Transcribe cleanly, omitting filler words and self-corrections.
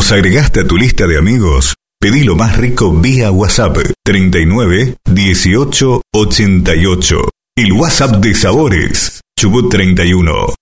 ¿Nos agregaste a tu lista de amigos? Pedí lo más rico vía WhatsApp 39 18 88. El WhatsApp de Sabores. Chubut 31